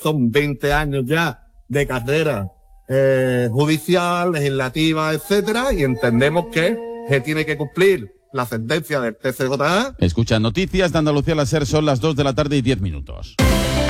son 20 años ya de carrera judicial, legislativa, etcétera, y entendemos que se tiene que cumplir la sentencia del TCJA. Escucha Noticias de Andalucía, la SER, son las 2 de la tarde y 10 minutos.